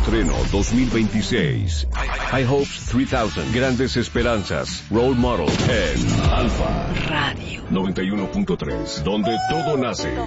estreno 2026. High Hopes 3000. Grandes esperanzas. Role Model en Alfa Radio 91.3, donde todo nace.